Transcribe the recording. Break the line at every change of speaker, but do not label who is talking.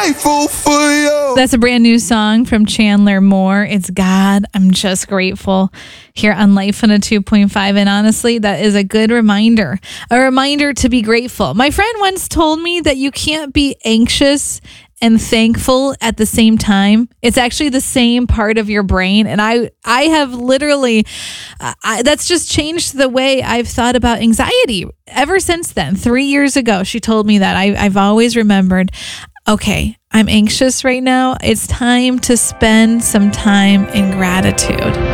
Grateful for you.
That's a brand new song from Chandler Moore. It's God, I'm just grateful, here on Life on a 2.5. And honestly, that is a good reminder, to be grateful. My friend once told me that you can't be anxious and thankful at the same time. It's actually the same part of your brain. And I have literally, that's just changed the way I've thought about anxiety ever since then. 3 years ago, she told me that. I've always remembered, okay, I'm anxious right now. It's time to spend some time in gratitude.